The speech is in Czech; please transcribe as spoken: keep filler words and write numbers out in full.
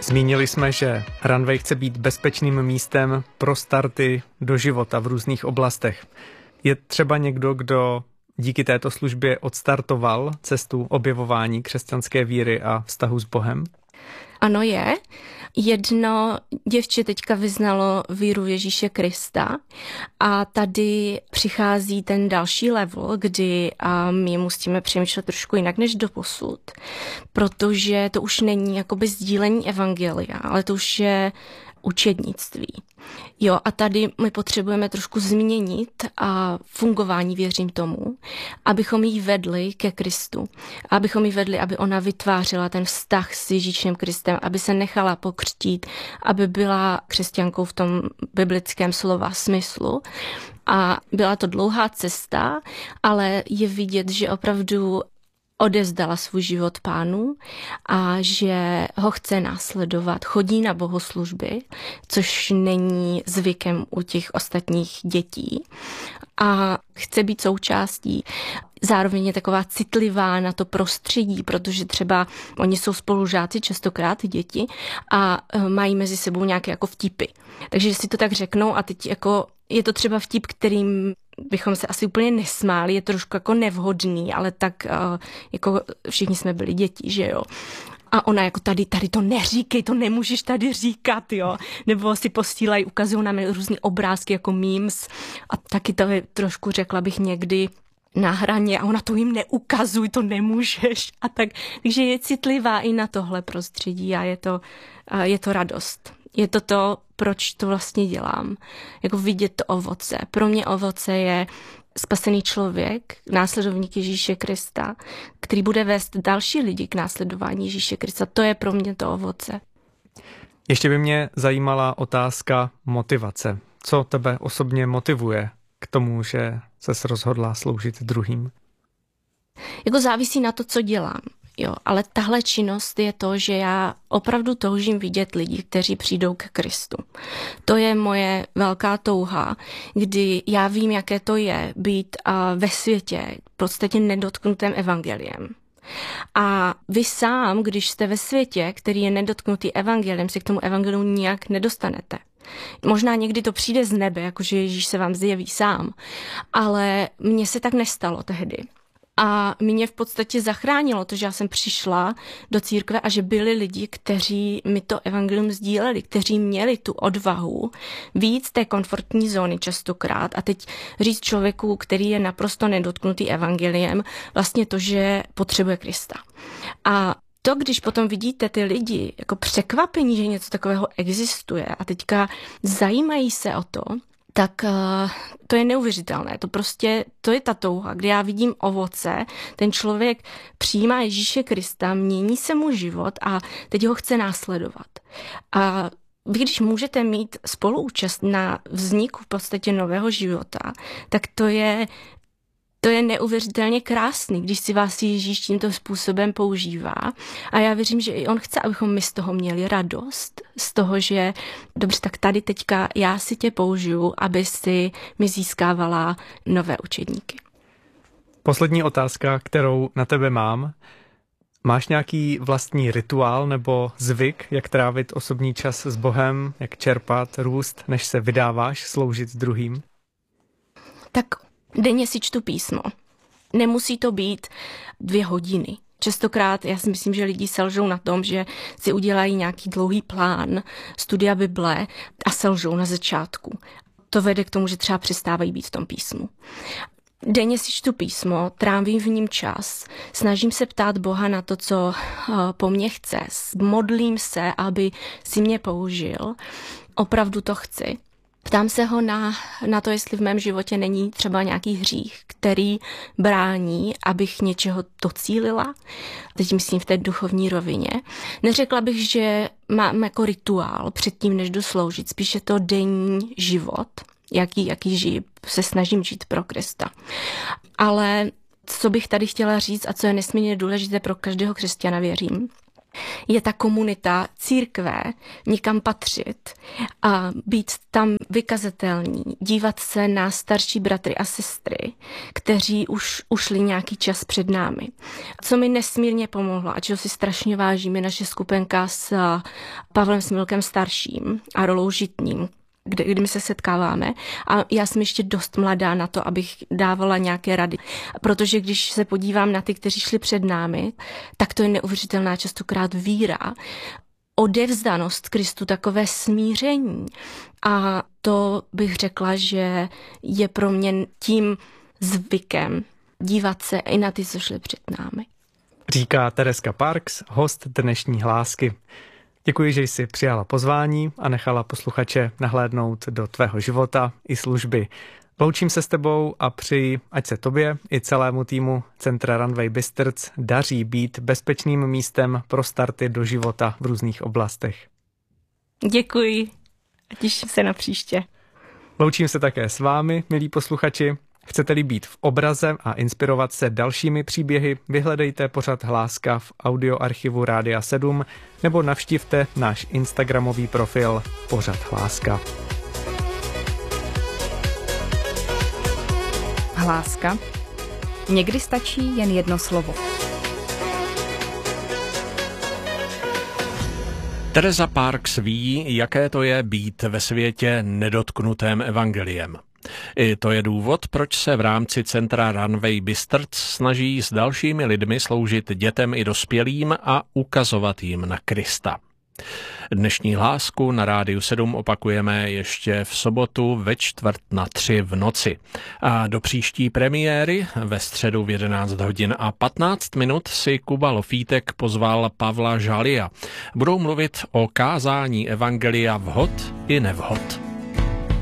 Zmínili jsme, že Runway chce být bezpečným místem pro starty do života v různých oblastech. Je třeba někdo, kdo díky této službě odstartoval cestu objevování křesťanské víry a vztahu s Bohem? Ano, je. Jedno děvče teďka vyznalo víru Ježíše Krista a tady přichází ten další level, kdy my musíme přemýšlet trošku jinak než doposud, protože to už není jakoby sdílení evangelia, ale to už je učednictví. Jo, a tady my potřebujeme trošku změnit a fungování, věřím tomu, abychom ji vedli ke Kristu. Abychom ji vedli, aby ona vytvářela ten vztah s Ježíšem Kristem, aby se nechala pokřtít, aby byla křesťankou v tom biblickém slova smyslu. A byla to dlouhá cesta, ale je vidět, že opravdu odevzdala svůj život Pánu a že ho chce následovat. Chodí na bohoslužby, což není zvykem u těch ostatních dětí. A chce být součástí. Zároveň je taková citlivá na to prostředí, protože třeba oni jsou spolužáci, častokrát ty děti, a mají mezi sebou nějaké jako vtipy. Takže si to tak řeknou a teď jako je to třeba vtip, kterým bychom se asi úplně nesmáli, je trošku jako nevhodný, ale tak jako všichni jsme byli děti, že jo. A ona jako tady, tady to neříkej, to nemůžeš tady říkat, jo. Nebo si posílají, ukazují nám různý obrázky jako memes a taky to je trošku, řekla bych někdy, na hraně a ona to jim neukazuj, to nemůžeš. A tak, takže je citlivá i na tohle prostředí a je to, a je to radost. Je to to, proč to vlastně dělám. Jako vidět to ovoce. Pro mě ovoce je spasený člověk, následovník Ježíše Krista, který bude vést další lidi k následování Ježíše Krista. To je pro mě to ovoce. Ještě by mě zajímala otázka motivace. Co tebe osobně motivuje k tomu, že ses rozhodla sloužit druhým? Jako závisí na to, co dělám. Jo, ale tahle činnost je to, že já opravdu toužím vidět lidi, kteří přijdou k Kristu. To je moje velká touha, kdy já vím, jaké to je být ve světě v podstatě nedotknutém evangeliem. A vy sám, když jste ve světě, který je nedotknutý evangeliem, se k tomu evangeliu nijak nedostanete. Možná někdy to přijde z nebe, jakože Ježíš se vám zjeví sám, ale mně se tak nestalo tehdy. A mě v podstatě zachránilo to, že já jsem přišla do církve a že byli lidi, kteří mi to evangelium sdíleli, kteří měli tu odvahu víc té komfortní zóny častokrát a teď říct člověku, který je naprosto nedotknutý evangeliem, vlastně to, že potřebuje Krista. A to, když potom vidíte ty lidi jako překvapení, že něco takového existuje a teďka zajímají se o to, tak uh, to je neuvěřitelné. To prostě, to je ta touha, kdy já vidím ovoce, ten člověk přijímá Ježíše Krista, mění se mu život a teď ho chce následovat. A vy, když můžete mít spoluúčast na vzniku v podstatě nového života, tak to je To je neuvěřitelně krásný, když si vás Ježíš tímto způsobem používá. A já věřím, že i on chce, abychom my z toho měli radost. Z toho, že dobře, tak tady teďka já si tě použiju, aby si mi získávala nové učedníky. Poslední otázka, kterou na tebe mám. Máš nějaký vlastní rituál nebo zvyk, jak trávit osobní čas s Bohem, jak čerpat, růst, než se vydáváš sloužit druhým? Tak denně si čtu písmo. Nemusí to být dvě hodiny. Častokrát já si myslím, že lidi selžou na tom, že si udělají nějaký dlouhý plán studia Bible a selžou na začátku. To vede k tomu, že třeba přestávají být v tom písmu. Denně si čtu písmo, trávím v ním čas, snažím se ptát Boha na to, co po mně chce. Modlím se, aby si mě použil. Opravdu to chci. Ptám se ho na, na to, jestli v mém životě není třeba nějaký hřích, který brání, abych něčeho docílila. Teď myslím v té duchovní rovině. Neřekla bych, že mám jako rituál předtím, než jdu sloužit. Spíše to denní život, jaký, jaký žiji, se snažím žít pro Krista. Ale co bych tady chtěla říct a co je nesmírně důležité pro každého křesťana, věřím, je ta komunita církve, někam patřit a být tam vykazatelní, dívat se na starší bratry a sestry, kteří už ušli nějaký čas před námi. Co mi nesmírně pomohlo a čeho si strašně vážíme, naše skupenka s Pavlem Smilkem starším a Rolou Žitním, Kdy, kdy my se setkáváme a já jsem ještě dost mladá na to, abych dávala nějaké rady. Protože když se podívám na ty, kteří šli před námi, tak to je neuvěřitelná častokrát víra, odevzdanost Kristu, takové smíření. A to bych řekla, že je pro mě tím zvykem dívat se i na ty, co šli před námi. Říká Tereska Parks, host dnešní Hlásky. Děkuji, že jsi přijala pozvání a nechala posluchače nahlédnout do tvého života i služby. Loučím se s tebou a přeji, ať se tobě i celému týmu Centra Runway Bystrc daří být bezpečným místem pro starty do života v různých oblastech. Děkuji a těším se na příště. Loučím se také s vámi, milí posluchači. Chcete-li být v obraze a inspirovat se dalšími příběhy, vyhledejte pořad Hláska v audioarchivu Rádia sedm nebo navštivte náš instagramový profil Pořad Hláska. Hláska. Někdy stačí jen jedno slovo. Teresa Parks ví, jaké to je být ve světě nedotknutém evangeliem. I to je důvod, proč se v rámci Centra Runway Bystrc snaží s dalšími lidmi sloužit dětem i dospělým a ukazovat jim na Krista. Dnešní Hlásku na Rádiu sedm opakujeme ještě v sobotu ve čtvrt na tři v noci. A do příští premiéry ve středu v jedenáct hodin a patnáct minut si Kuba Lofítek pozval Pavla Žalia. Budou mluvit o kázání evangelia vhod i nevhod.